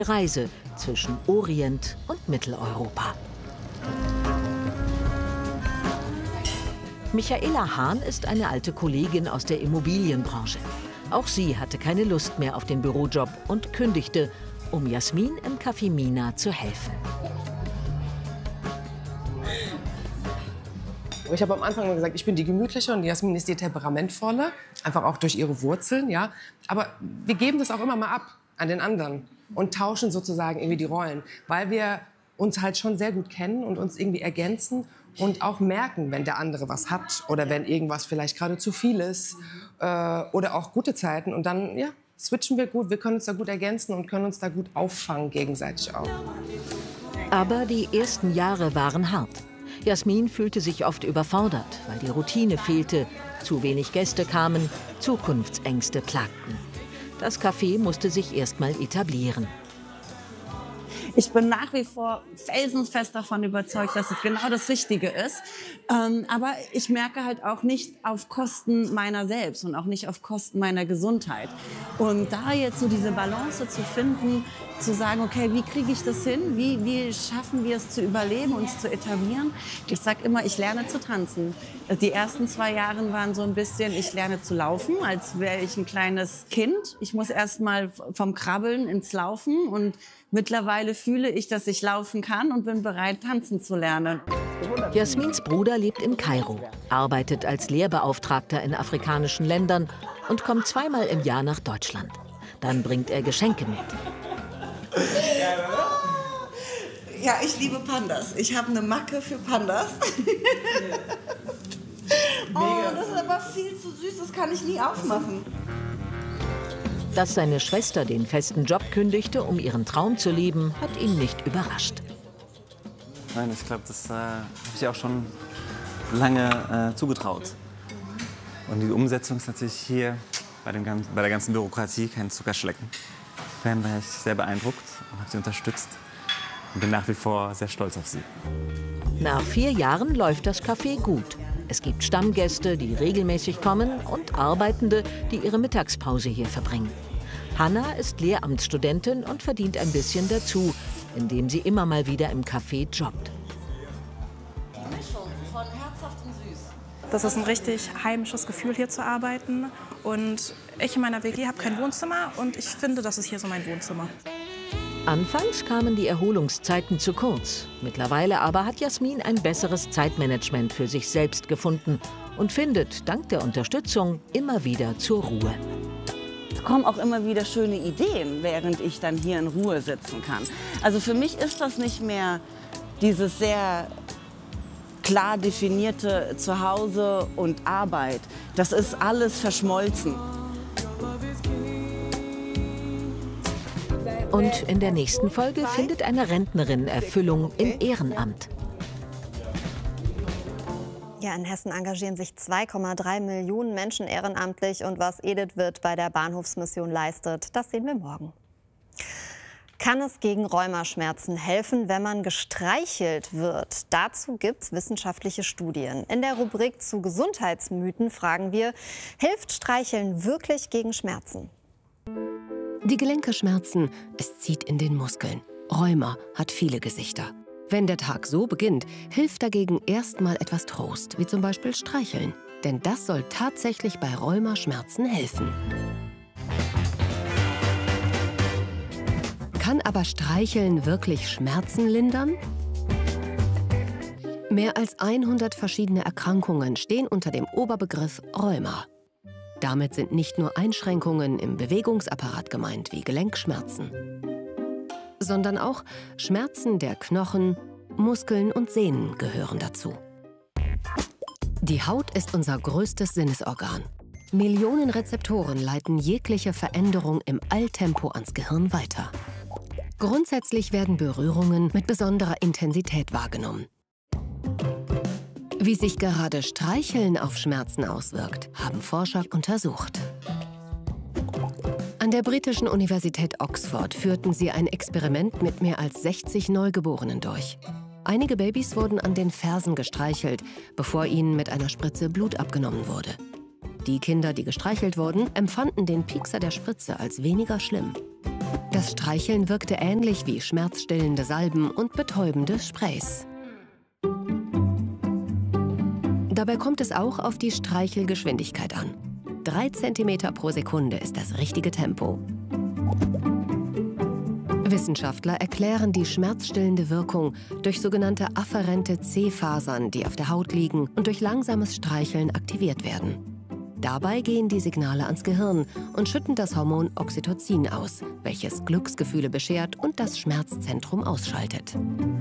Reise zwischen Orient und Mitteleuropa. Michaela Hahn ist eine alte Kollegin aus der Immobilienbranche. Auch sie hatte keine Lust mehr auf den Bürojob und kündigte, um Jasmin im Café Mina zu helfen. Ich habe am Anfang gesagt, ich bin die Gemütliche und Jasmin ist die Temperamentvolle. Einfach auch durch ihre Wurzeln, ja. Aber wir geben das auch immer mal ab an den anderen und tauschen sozusagen irgendwie die Rollen. Weil wir uns halt schon sehr gut kennen und uns irgendwie ergänzen und auch merken, wenn der andere was hat oder wenn irgendwas vielleicht gerade zu viel ist oder auch gute Zeiten. Und dann, ja, switchen wir gut. Wir können uns da gut ergänzen und können uns da gut auffangen gegenseitig auch. Aber die ersten Jahre waren hart. Jasmin fühlte sich oft überfordert, weil die Routine fehlte, zu wenig Gäste kamen, Zukunftsängste plagten. Das Café musste sich erst mal etablieren. Ich bin nach wie vor felsenfest davon überzeugt, dass es genau das Richtige ist. Aber ich merke halt auch nicht auf Kosten meiner selbst und auch nicht auf Kosten meiner Gesundheit. Und da jetzt so diese Balance zu finden, zu sagen, okay, wie kriege ich das hin? Wie schaffen wir es zu überleben, uns zu etablieren? Ich sage immer, ich lerne zu tanzen. Die ersten 2 Jahre waren so ein bisschen, ich lerne zu laufen, als wäre ich ein kleines Kind. Ich muss erst mal vom Krabbeln ins Laufen und mittlerweile fühle ich, dass ich laufen kann und bin bereit, tanzen zu lernen. Jasmins Bruder lebt in Kairo, arbeitet als Lehrbeauftragter in afrikanischen Ländern und kommt 2-mal im Jahr nach Deutschland. Dann bringt er Geschenke mit. Ja, ich liebe Pandas. Ich habe eine Macke für Pandas. Oh, das ist aber viel zu süß, das kann ich nie aufmachen. Dass seine Schwester den festen Job kündigte, um ihren Traum zu leben, hat ihn nicht überrascht. Nein, ich glaube, das habe ich auch schon lange zugetraut. Und die Umsetzung ist natürlich hier bei der ganzen Bürokratie kein Zuckerschlecken. Insofern war ich sehr beeindruckt und habe sie unterstützt und bin nach wie vor sehr stolz auf sie. Nach 4 Jahren läuft das Café gut. Es gibt Stammgäste, die regelmäßig kommen und Arbeitende, die ihre Mittagspause hier verbringen. Hanna ist Lehramtsstudentin und verdient ein bisschen dazu, indem sie immer mal wieder im Café jobbt. Mischung von herzhaft und süß. Das ist ein richtig heimisches Gefühl, hier zu arbeiten. Und ich in meiner WG habe kein Wohnzimmer und ich finde, das ist hier so mein Wohnzimmer. Anfangs kamen die Erholungszeiten zu kurz. Mittlerweile aber hat Jasmin ein besseres Zeitmanagement für sich selbst gefunden und findet dank der Unterstützung immer wieder zur Ruhe. Es kommen auch immer wieder schöne Ideen, während ich dann hier in Ruhe sitzen kann. Also für mich ist das nicht mehr dieses sehr klar definierte Zuhause und Arbeit. Das ist alles verschmolzen. Und in der nächsten Folge findet eine Rentnerin Erfüllung im Ehrenamt. Ja, in Hessen engagieren sich 2,3 Millionen Menschen ehrenamtlich. Und was Edith Wirth bei der Bahnhofsmission leistet, das sehen wir morgen. Kann es gegen Rheumaschmerzen helfen, wenn man gestreichelt wird? Dazu gibt es wissenschaftliche Studien. In der Rubrik zu Gesundheitsmythen fragen wir, hilft Streicheln wirklich gegen Schmerzen? Die Gelenke schmerzen, es zieht in den Muskeln. Rheuma hat viele Gesichter. Wenn der Tag so beginnt, hilft dagegen erstmal etwas Trost, wie zum Beispiel Streicheln. Denn das soll tatsächlich bei Rheumaschmerzen helfen. Kann aber Streicheln wirklich Schmerzen lindern? Mehr als 100 verschiedene Erkrankungen stehen unter dem Oberbegriff Rheuma. Damit sind nicht nur Einschränkungen im Bewegungsapparat gemeint, wie Gelenkschmerzen, sondern auch Schmerzen der Knochen, Muskeln und Sehnen gehören dazu. Die Haut ist unser größtes Sinnesorgan. Millionen Rezeptoren leiten jegliche Veränderung im Eiltempo ans Gehirn weiter. Grundsätzlich werden Berührungen mit besonderer Intensität wahrgenommen. Wie sich gerade Streicheln auf Schmerzen auswirkt, haben Forscher untersucht. An der britischen Universität Oxford führten sie ein Experiment mit mehr als 60 Neugeborenen durch. Einige Babys wurden an den Fersen gestreichelt, bevor ihnen mit einer Spritze Blut abgenommen wurde. Die Kinder, die gestreichelt wurden, empfanden den Piekser der Spritze als weniger schlimm. Das Streicheln wirkte ähnlich wie schmerzstillende Salben und betäubende Sprays. Dabei kommt es auch auf die Streichelgeschwindigkeit an. 3 cm pro Sekunde ist das richtige Tempo. Wissenschaftler erklären die schmerzstillende Wirkung durch sogenannte afferente C-Fasern, die auf der Haut liegen und durch langsames Streicheln aktiviert werden. Dabei gehen die Signale ans Gehirn und schütten das Hormon Oxytocin aus, welches Glücksgefühle beschert und das Schmerzzentrum ausschaltet.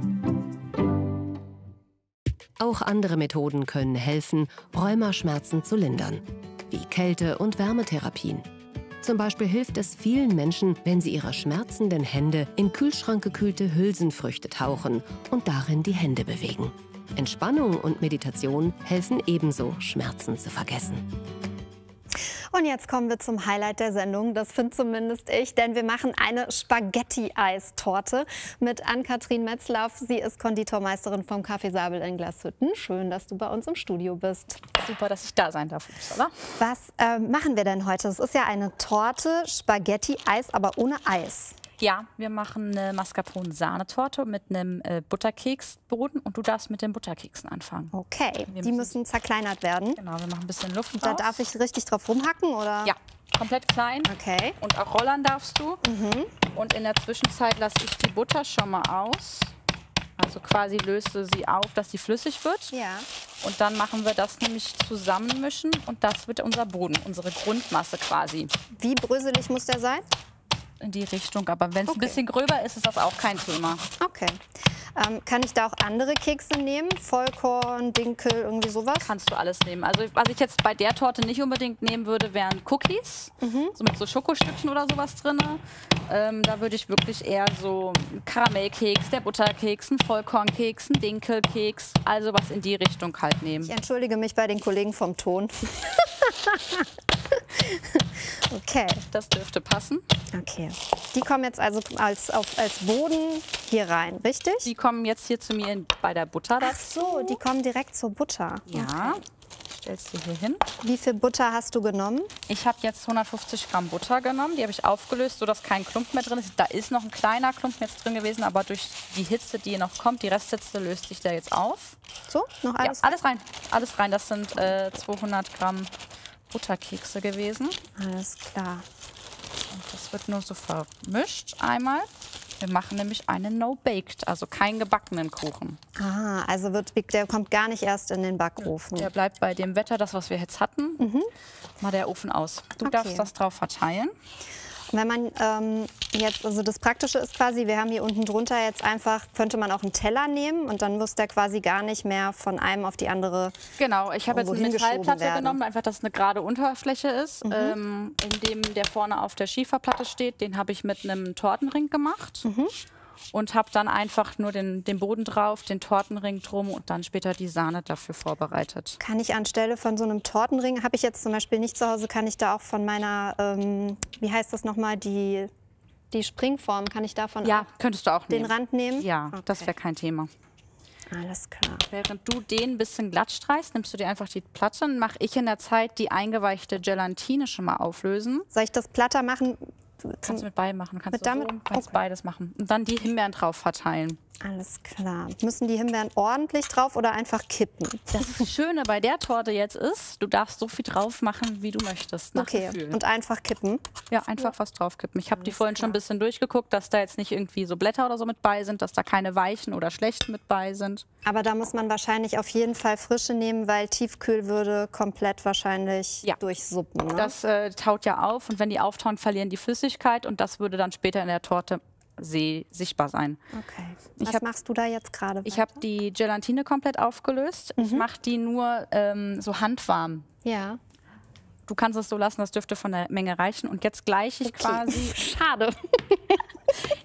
Auch andere Methoden können helfen, Rheumaschmerzen zu lindern, wie Kälte- und Wärmetherapien. Zum Beispiel hilft es vielen Menschen, wenn sie ihre schmerzenden Hände in kühlschrankgekühlte Hülsenfrüchte tauchen und darin die Hände bewegen. Entspannung und Meditation helfen ebenso, Schmerzen zu vergessen. Und jetzt kommen wir zum Highlight der Sendung, das finde zumindest ich, denn wir machen eine Spaghetti-Eistorte mit Ann-Kathrin Metzlaff. Sie ist Konditormeisterin vom Café Sabel in Glashütten. Schön, dass du bei uns im Studio bist. Super, dass ich da sein darf, oder? Was machen wir denn heute? Es ist ja eine Torte, Spaghetti-Eis, aber ohne Eis. Ja, wir machen eine Mascarpone-Sahnetorte mit einem Butterkeksboden und du darfst mit den Butterkeksen anfangen. Okay, die müssen zerkleinert werden. Genau, wir machen ein bisschen Luft Da raus. darf ich richtig drauf rumhacken, oder? Ja, komplett klein. Okay. Und auch rollern darfst du. Und in der Zwischenzeit lasse ich die Butter schon mal aus. Also quasi löse sie auf, dass sie flüssig wird. Ja. Und dann machen wir das nämlich zusammenmischen und das wird unser Boden, unsere Grundmasse quasi. Wie bröselig muss der sein? In die Richtung, aber wenn es ein bisschen gröber ist, ist das auch kein Thema. Okay. Kann ich da auch andere Kekse nehmen? Vollkorn, Dinkel, irgendwie sowas? Kannst du alles nehmen. Also was ich jetzt bei der Torte nicht unbedingt nehmen würde, wären Cookies. So mit so Schokostückchen oder sowas drin. Da würde ich wirklich eher so Karamellkeks, der Butterkeks, einen Vollkornkeks, einen Dinkelkeks, also was in die Richtung halt nehmen. Ich entschuldige mich bei den Kollegen vom Ton. Okay. Das dürfte passen. Okay. Die kommen jetzt also als Boden hier rein, richtig? Die kommen jetzt hier zu mir bei der Butter Ach dazu. so, die kommen direkt zur Butter. Ja. Stellst du hier hin. Wie viel Butter hast du genommen? Ich habe jetzt 150 Gramm Butter genommen. Die habe ich aufgelöst, sodass kein Klumpen mehr drin ist. Da ist noch ein kleiner Klumpen jetzt drin gewesen, aber durch die Hitze, die noch kommt, die Resthitze, löst sich der jetzt auf. So, noch alles? Ja, alles rein. Alles rein. Das sind 200 Gramm Butterkekse gewesen. Alles klar. Und das wird nur so vermischt einmal. Wir machen nämlich einen No-Baked, also keinen gebackenen Kuchen. Ah, also der kommt gar nicht erst in den Backofen. Der bleibt bei dem Wetter, das was wir jetzt hatten, mal der Ofen aus. Du darfst das drauf verteilen. Wenn man jetzt, also das Praktische ist quasi, wir haben hier unten drunter jetzt einfach, könnte man auch einen Teller nehmen und dann muss der quasi gar nicht mehr von einem auf die andere. Genau, ich habe jetzt eine irgendwo hingeschoben Metallplatte werden. genommen, einfach, dass es eine gerade Unterfläche ist. In dem der vorne auf der Schieferplatte steht, den habe ich mit einem Tortenring gemacht. Und habe dann einfach nur den Boden drauf, den Tortenring drum und dann später die Sahne dafür vorbereitet. Kann ich anstelle von so einem Tortenring, habe ich jetzt zum Beispiel nicht zu Hause, kann ich da auch von meiner, wie heißt das nochmal, die Springform, kann ich davon Ja, auch könntest du auch den nehmen. Rand nehmen? Ja, Okay. das wäre kein Thema. Alles klar. Während du den ein bisschen glatt streichst, nimmst du dir einfach die Platte und mache ich in der Zeit die eingeweichte Gelatine schon mal auflösen. Soll ich das platter machen? Kannst du mit beiden machen. Kannst Mit du damit? so, kannst Okay. beides machen. Und dann die Himbeeren drauf verteilen. Alles klar. Müssen die Himbeeren ordentlich drauf oder einfach kippen? Das Schöne bei der Torte jetzt ist, du darfst so viel drauf machen, wie du möchtest. Nach Okay, Gefühl. und einfach kippen. Ja, einfach was draufkippen. Ich habe die vorhin schon ein bisschen durchgeguckt, dass da jetzt nicht irgendwie so Blätter oder so mit bei sind, dass da keine weichen oder schlechten mit bei sind. Aber da muss man wahrscheinlich auf jeden Fall frische nehmen, weil Tiefkühl würde komplett wahrscheinlich durchsuppen. Ne? Das taut ja auf und wenn die auftauen, verlieren die Flüssigkeit und das würde dann später in der Torte sichtbar sein. Okay. Was machst du da jetzt gerade? Ich habe die Gelatine komplett aufgelöst. Ich mache die nur so handwarm. Ja. Du kannst es so lassen, das dürfte von der Menge reichen. Und jetzt gleiche ich quasi. Schade.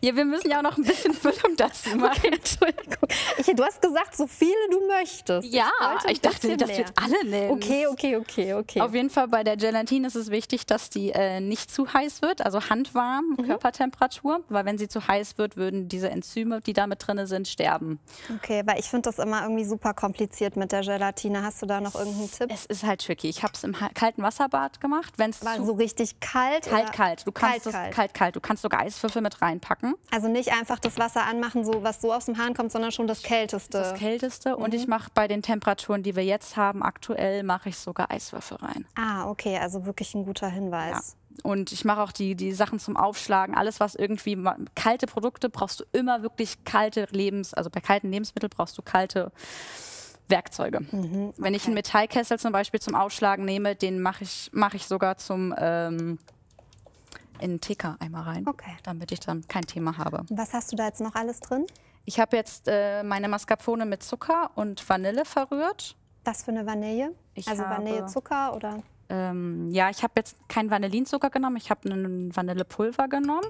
Ja, wir müssen ja auch noch ein bisschen Füllung dazu machen. Okay, Entschuldigung. Du hast gesagt, so viele du möchtest. Ja, ich dachte, dass wir jetzt alle nehmen. Okay. Auf jeden Fall bei der Gelatine ist es wichtig, dass die nicht zu heiß wird, also handwarm, Körpertemperatur, weil wenn sie zu heiß wird, würden diese Enzyme, die da mit drin sind, sterben. Okay, weil ich finde das immer irgendwie super kompliziert mit der Gelatine. Hast du da noch irgendeinen Tipp? Es ist halt tricky. Ich habe es im kalten Wasserbad gemacht. Wenn's War so richtig kalt? Kalt. Du kannst kalt. Du kannst sogar Eiswürfel mit reinpacken. Also nicht einfach das Wasser anmachen, so, was so aus dem Hahn kommt, sondern schon das Kälteste. Das Kälteste. Und ich mache bei den Temperaturen, die wir jetzt haben, aktuell mache ich sogar Eiswürfel rein. Ah, okay, also wirklich ein guter Hinweis. Ja. Und ich mache auch die Sachen zum Aufschlagen. Alles, was irgendwie kalte Produkte, brauchst du immer wirklich kalte also bei kalten Lebensmitteln brauchst du kalte Werkzeuge. Okay. Wenn ich einen Metallkessel zum Beispiel zum Aufschlagen nehme, den mache ich sogar zum in einen TK-Eimer rein, damit ich dann kein Thema habe. Was hast du da jetzt noch alles drin? Ich habe jetzt meine Mascarpone mit Zucker und Vanille verrührt. Was für eine Vanille? Vanillezucker oder? Ja, ich habe jetzt keinen Vanillinzucker genommen, ich habe einen Vanillepulver genommen.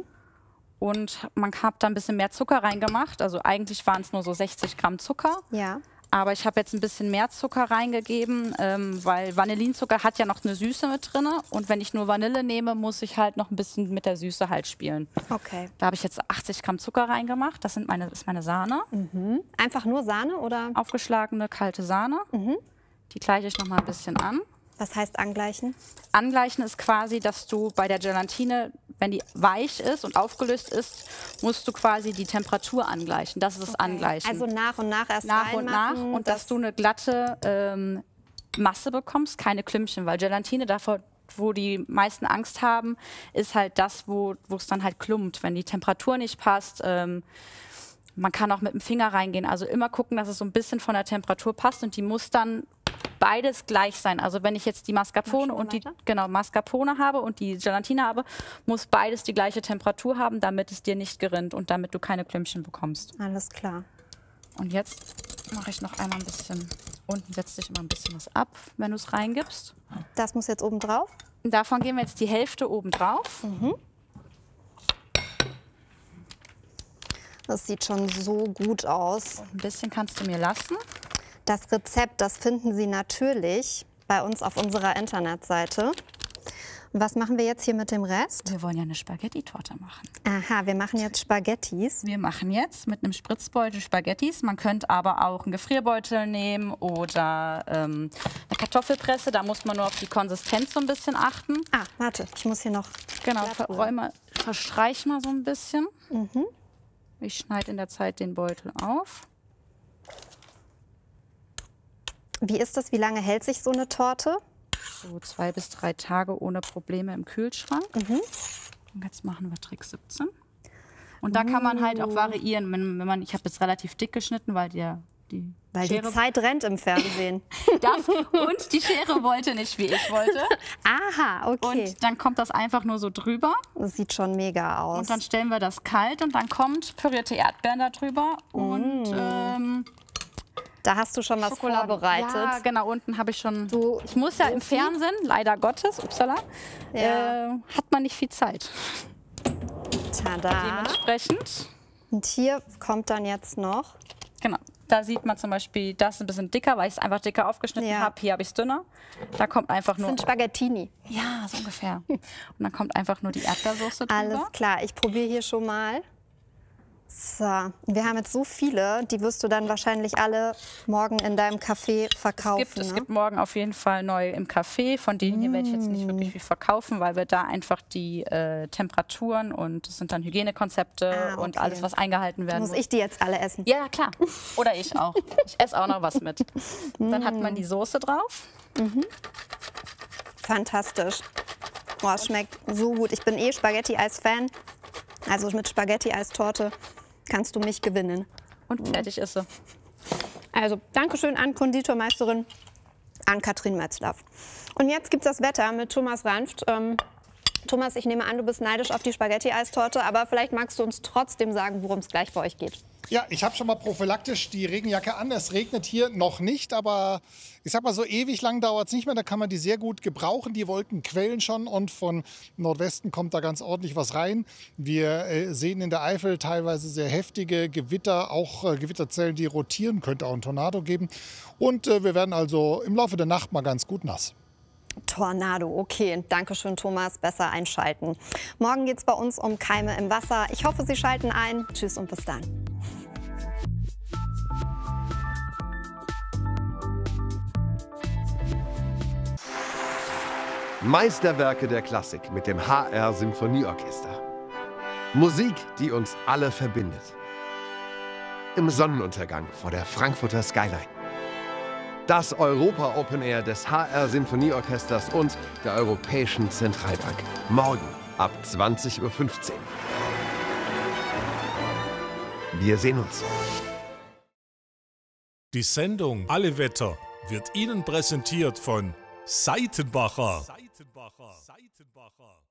Und man hat da ein bisschen mehr Zucker reingemacht. Also eigentlich waren es nur so 60 Gramm Zucker. Ja. Aber ich habe jetzt ein bisschen mehr Zucker reingegeben, weil Vanillinzucker hat ja noch eine Süße mit drin. Und wenn ich nur Vanille nehme, muss ich halt noch ein bisschen mit der Süße halt spielen. Okay. Da habe ich jetzt 80 Gramm Zucker reingemacht. Das ist meine Sahne. Einfach nur Sahne oder? Aufgeschlagene kalte Sahne. Die gleiche ich noch mal ein bisschen an. Was heißt angleichen? Angleichen ist quasi, dass du bei der Gelatine, wenn die weich ist und aufgelöst ist, musst du quasi die Temperatur angleichen. Das ist das Angleichen. Also nach und nach erst nach und nach. Und dass du eine glatte Masse bekommst, keine Klümpchen. Weil Gelatine, davor, wo die meisten Angst haben, ist halt das, wo es dann halt klumpt. Wenn die Temperatur nicht passt, man kann auch mit dem Finger reingehen. Also immer gucken, dass es so ein bisschen von der Temperatur passt. Und die muss dann beides gleich sein. Also wenn ich jetzt die Mascarpone Mascarpone habe und die Gelatine habe, muss beides die gleiche Temperatur haben, damit es dir nicht gerinnt und damit du keine Klümpchen bekommst. Alles klar. Und jetzt mache ich noch einmal ein bisschen, unten setzt sich immer ein bisschen was ab, wenn du es reingibst. Das muss jetzt oben drauf? Davon geben wir jetzt die Hälfte oben drauf. Das sieht schon so gut aus. Und ein bisschen kannst du mir lassen. Das Rezept, das finden Sie natürlich bei uns auf unserer Internetseite. Und was machen wir jetzt hier mit dem Rest? Wir wollen ja eine Spaghetti-Torte machen. Aha, wir machen jetzt Spaghettis. Wir machen jetzt mit einem Spritzbeutel Spaghettis. Man könnte aber auch einen Gefrierbeutel nehmen oder eine Kartoffelpresse. Da muss man nur auf die Konsistenz so ein bisschen achten. Ah, warte, ich muss hier noch... Genau, verstreich mal so ein bisschen. Ich schneide in der Zeit den Beutel auf. Wie ist das? Wie lange hält sich so eine Torte? So 2 bis 3 Tage ohne Probleme im Kühlschrank. Und jetzt machen wir Trick 17. Und da kann man halt auch variieren. Wenn man, ich habe jetzt relativ dick geschnitten, weil die Zeit rennt im Fernsehen. Und die Schere wollte nicht, wie ich wollte. Aha, okay. Und dann kommt das einfach nur so drüber. Das sieht schon mega aus. Und dann stellen wir das kalt und dann kommt pürierte Erdbeeren da drüber. Und da hast du schon was vorbereitet. Ja, genau, unten habe ich schon... Ich muss ja im Fernsehen, leider Gottes, hat man nicht viel Zeit. Tada. Dementsprechend. Und hier kommt dann jetzt noch... Genau, da sieht man zum Beispiel, das ist ein bisschen dicker, weil ich es einfach dicker aufgeschnitten habe. Hier habe ich es dünner. Da kommt einfach nur... Das sind Spaghettini. Ja, so ungefähr. Und dann kommt einfach nur die Erdbeersoße drüber. Alles klar, ich probiere hier schon mal. So, wir haben jetzt so viele, die wirst du dann wahrscheinlich alle morgen in deinem Café verkaufen. Es gibt morgen auf jeden Fall neu im Café. Von denen hier werde ich jetzt nicht wirklich viel verkaufen, weil wir da einfach die Temperaturen und es sind dann Hygienekonzepte und alles, was eingehalten werden muss. Muss ich die jetzt alle essen? Ja, klar. Oder ich auch. Ich esse auch noch was mit. Dann hat man die Soße drauf. Fantastisch. Oh, es schmeckt so gut. Ich bin Spaghetti-Eis-Fan. Also mit Spaghetti-Eistorte kannst du mich gewinnen. Und fertig ist sie. Also, Dankeschön an Konditormeisterin Ann-Kathrin Metzlaff. Und jetzt gibt es das Wetter mit Thomas Ranft. Thomas, ich nehme an, du bist neidisch auf die Spaghetti-Eistorte, aber vielleicht magst du uns trotzdem sagen, worum es gleich bei euch geht. Ja, ich habe schon mal prophylaktisch die Regenjacke an. Es regnet hier noch nicht, aber ich sag mal, so ewig lang dauert es nicht mehr. Da kann man die sehr gut gebrauchen. Die Wolken quellen schon und von Nordwesten kommt da ganz ordentlich was rein. Wir sehen in der Eifel teilweise sehr heftige Gewitter, auch Gewitterzellen, die rotieren. Könnte auch ein Tornado geben. Und wir werden also im Laufe der Nacht mal ganz gut nass. Tornado, okay. Dankeschön, Thomas. Besser einschalten. Morgen geht es bei uns um Keime im Wasser. Ich hoffe, Sie schalten ein. Tschüss und bis dann. Meisterwerke der Klassik mit dem HR Symphonieorchester. Musik, die uns alle verbindet. Im Sonnenuntergang vor der Frankfurter Skyline. Das Europa Open Air des HR Symphonieorchesters und der Europäischen Zentralbank. Morgen ab 20:15 Uhr. Wir sehen uns. Die Sendung Alle Wetter wird Ihnen präsentiert von Seitenbacher.